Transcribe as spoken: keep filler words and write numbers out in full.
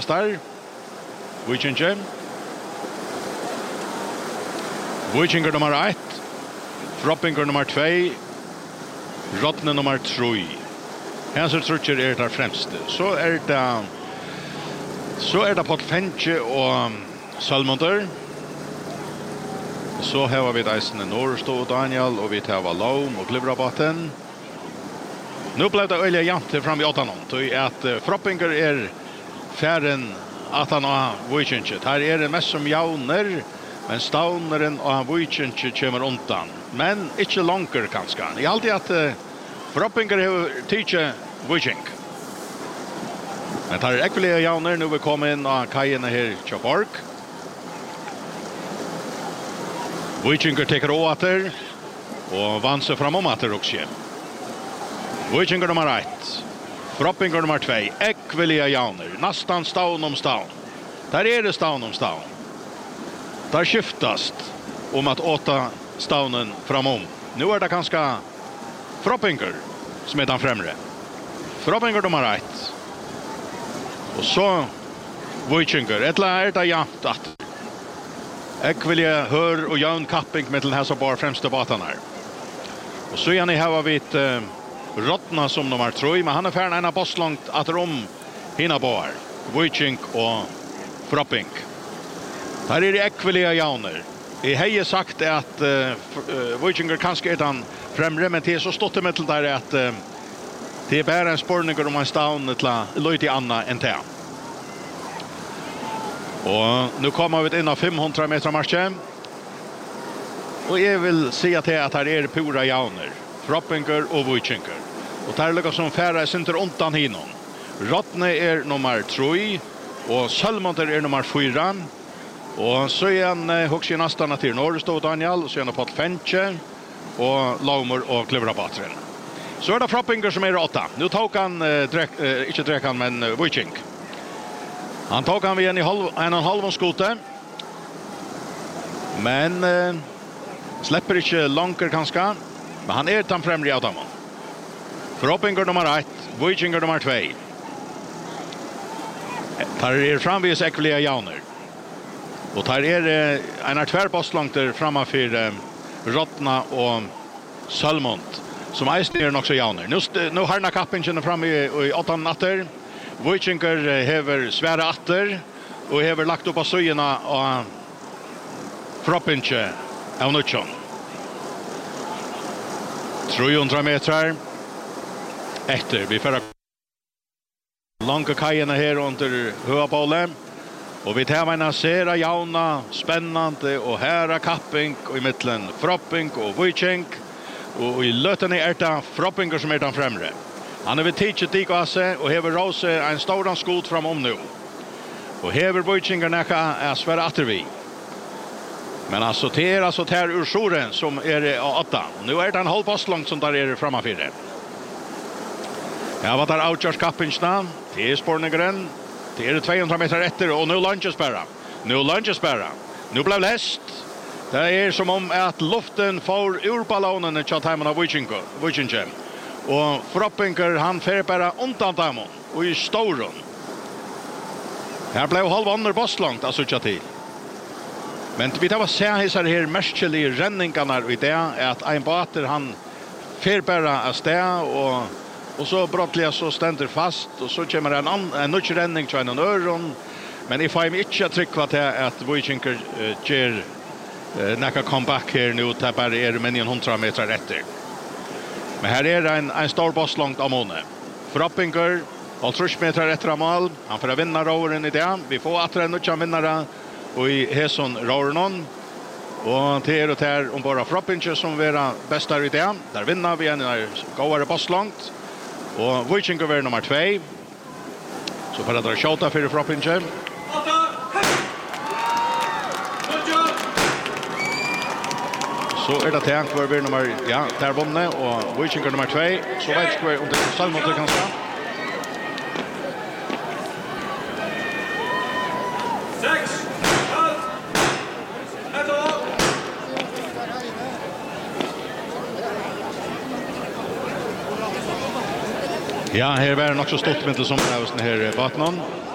Star. Vikinge. Vikinge nummer ett. Froppinger nummer två. Rottne nummer tre. Hanser Trutcher är där främst. Så är det så är det på Fenche och Salmonter. Så har vi Dyson Norrstå och Daniel och vi tar Lom och Klivrabatten. Nu blev det öliga jante fram i åttan så att Froppinger är färren att han har Vikinge. Här är det mest som jauner, men stauneren och Vikinge kommer undan. Men inte långer kanske. I alltid att uh, Froppinger har tidigt Viking. Men här är ekviliga jauner nu vi kommer in och kajen här i Borg. Vikinger tar åter och vann sig fram om åter också. Vikinger nummer ett. Froppinger nummer två. Ekviliga jauner. Nästan staun om staun. Där är det staun om staun. Där skiftas om att åta staunen framom. Nu är det ganska Froppinger som är den främre. Froppinger nummer ett. Och så Vikinger. Ett är det jämnt att ekviliga hör och jaun kapping med den här så bara främsta batan här. Och så gärna har vi ett uh, Rottna som nummer tre, men han är färdig en boss långt att rom hinna bar. Viking och Fropping. Här är det ekviliga jauner. Jag har sagt att uh, Vikinger kanske är den främre, men det är så stått med till där att uh, det är bara en spårning om man staun till Lloyd i Anna än det. Och nu kommer vi in av femhundra meter marschen. Och jag vill säga till att här är pura jauner. Froppinger och Vikinger. Och där lyckas som färre center undan hinom. Rottne är nummer tre. Och Salmonter är nummer fyra. Och så är han också nästan till Norrstå Daniel. Och så är han på Fenche. Och Laumer och Klivrabatren. Så är det Froppinger som är åtta. Nu tog han, äh, dräck, äh, inte dräckan men äh, Viking. Han tog han vid en, i halv, en och en halv skote. Men äh, släpper inte långt kanske. Men han är den främre av dem. Froppinger nummer ett. Vikinger nummer två. Där är framvis ekviliga jauner. Och där är äh, en tvärboss långt framför äh, Rottna och Salmont. Som är också jauner. Nu, nu har den kappen fram i, i åttan natter. Vikinger hever svära atter och hever lagt upp av söjorna och Froppinger av Nutjon. trehundra meter efter. Vi får långa kajerna här under höabollen. Och vi tar med sera jauna, spännande och här kapping och i mitten Fropping och Viking. Och i löten är det Froppinger som är den främre. Han är vid tidset dig och se och hever Rose en stor skot fram om nu. Och hever Vikinger näka är svära attervi. Men alltså det är alltså här ur soren som är åtta. Nu är det en halv post långt som där är framför. Ja, vad där outgörs kappingsna. Det är spårningen. Det är tvåhundra meter efter och nu lunches bara. Nu lunches bara. Nu blev läst. Det är som om att luften får ur ballonen i tjattheimen av Vikinger. Och Froppinger han fer bara undan dem och i storen. Här blev halv andra boss långt alltså till. Men vi tar vad säga här här märkliga ränningarna i det är att en bater han fer bara av stä och och så brottliga så ständer fast och så kommer en annan en ny ränning till en öron. Men if I'm inte tryck vad det är att Vikinger uh, ger uh, näka comeback här nu där bara är men hundra meter efter. Men här är en, en stor boss långt av måne. Froppinger, halvtrus meter efter mål. Han får vinna råren i det. Vi får att en utja vinnare och i Heson råren. Och det är det här om bara Froppinger som är bästa i det. Där vinner vi en gåare boss långt. Och Vikinger är nummer två. Så för att dra tjata för Froppinger. Så är det tänk för vi nummer ja, där vunne och Vikinger nummer två. Så vet jag om det är Salmont det kanske. sex. Ja, här var det också stått med som är hos den här vattnen.